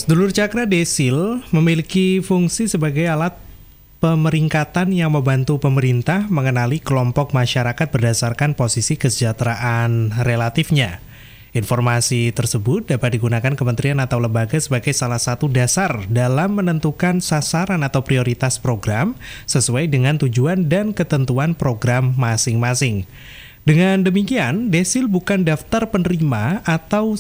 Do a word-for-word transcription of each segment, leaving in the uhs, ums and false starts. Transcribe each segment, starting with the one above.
Sedulur Cakra, Desil memiliki fungsi sebagai alat pemeringkatan yang membantu pemerintah mengenali kelompok masyarakat berdasarkan posisi kesejahteraan relatifnya. Informasi tersebut dapat digunakan kementerian atau lembaga sebagai salah satu dasar dalam menentukan sasaran atau prioritas program sesuai dengan tujuan dan ketentuan program masing-masing. Dengan demikian, Desil bukan daftar penerima atau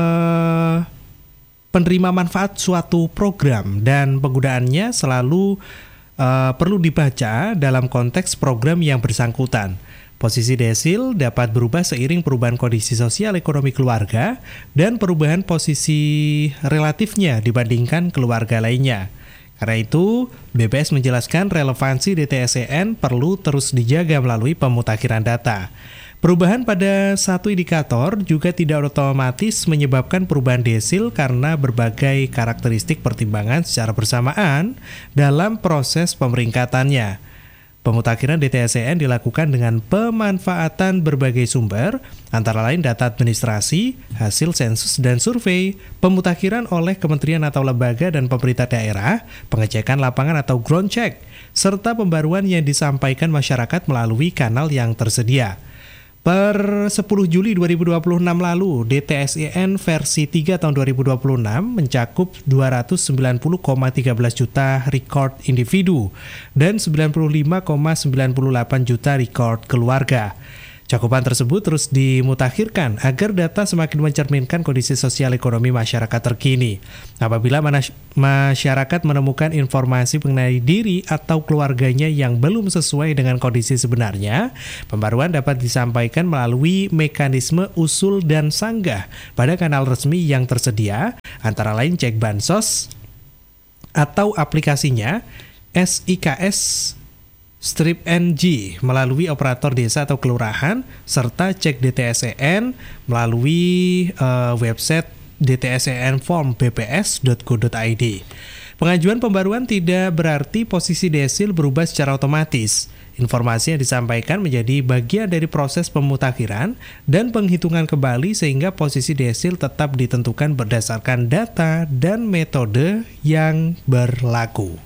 uh, penerima manfaat suatu program, dan penggunaannya selalu uh, perlu dibaca dalam konteks program yang bersangkutan. Posisi Desil dapat berubah seiring perubahan kondisi sosial ekonomi keluarga dan perubahan posisi relatifnya dibandingkan keluarga lainnya. Karena itu, B P S menjelaskan relevansi D T S E N perlu terus dijaga melalui pemutakhiran data. Perubahan pada satu indikator juga tidak otomatis menyebabkan perubahan desil karena berbagai karakteristik pertimbangan secara bersamaan dalam proses pemeringkatannya. Pemutakhiran D T S E N dilakukan dengan pemanfaatan berbagai sumber, antara lain data administrasi, hasil sensus dan survei, pemutakhiran oleh kementerian atau lembaga dan pemerintah daerah, pengecekan lapangan atau ground check, serta pembaruan yang disampaikan masyarakat melalui kanal yang tersedia. Per sepuluh Juli dua ribu dua puluh enam lalu, D T S E N versi tiga tahun dua ribu dua puluh enam mencakup dua ratus sembilan puluh koma satu tiga juta record individu dan sembilan puluh lima koma sembilan delapan juta record keluarga. Cakupan tersebut terus dimutakhirkan agar data semakin mencerminkan kondisi sosial ekonomi masyarakat terkini. Apabila masyarakat menemukan informasi mengenai diri atau keluarganya yang belum sesuai dengan kondisi sebenarnya, pembaruan dapat disampaikan melalui mekanisme usul dan sanggah pada kanal resmi yang tersedia, antara lain cek bansos atau aplikasinya S I K S Strip N G melalui operator desa atau kelurahan, serta cek D T S E N melalui uh, website d t s e n form b p s dot go dot i d. Pengajuan pembaruan tidak berarti posisi desil berubah secara otomatis. Informasi yang disampaikan menjadi bagian dari proses pemutakhiran dan penghitungan kembali sehingga posisi desil tetap ditentukan berdasarkan data dan metode yang berlaku.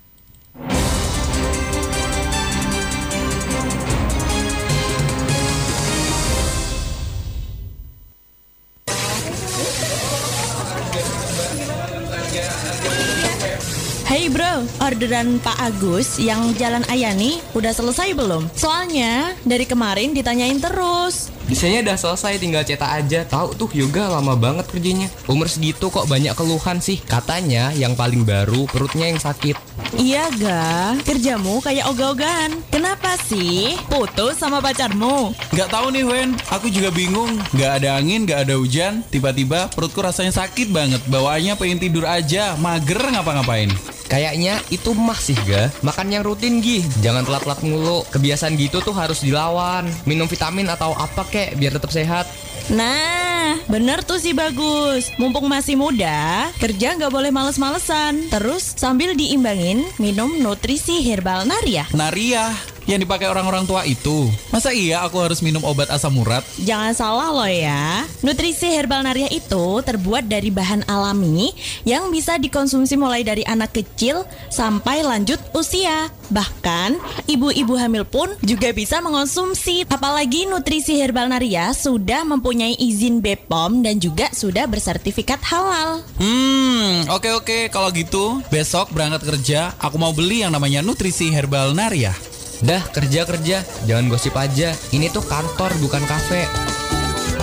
Hey bro, orderan Pak Agus yang Jalan Ayani udah selesai belum? Soalnya dari kemarin ditanyain terus. Desainnya udah selesai, tinggal cetak aja. Tahu tuh Yoga lama banget kerjanya. Umur segitu kok banyak keluhan sih. Katanya yang paling baru perutnya yang sakit. Iya ga, kerjamu kayak ogah-ogahan. Kenapa sih? Putus sama pacarmu? Gak tahu nih Wen, aku juga bingung. Gak ada angin, gak ada hujan. Tiba-tiba perutku rasanya sakit banget. Bawaannya pengen tidur aja, mager ngapa-ngapain. Kayaknya itu mah sih ga. Makan yang rutin Gi, jangan telat-telat mulu. Kebiasaan gitu tuh harus dilawan. Minum vitamin atau apa kek biar tetap sehat. Nah, bener tuh sih Bagus. Mumpung masih muda, kerja gak boleh males-malesan. Terus sambil diimbangin, minum nutrisi herbal Naria. Naria? Yang dipakai orang-orang tua itu? Masa iya aku harus minum obat asam urat? Jangan salah loh ya. Nutrisi herbal Naria itu terbuat dari bahan alami yang bisa dikonsumsi mulai dari anak kecil sampai lanjut usia. Bahkan ibu-ibu hamil pun juga bisa mengonsumsi. Apalagi nutrisi herbal Naria sudah mempunyai izin B P O M dan juga sudah bersertifikat halal. Hmm, oke oke. Kalau gitu besok berangkat kerja aku mau beli yang namanya nutrisi herbal Naria. Dah kerja-kerja, jangan gosip aja. Ini tuh kantor bukan kafe.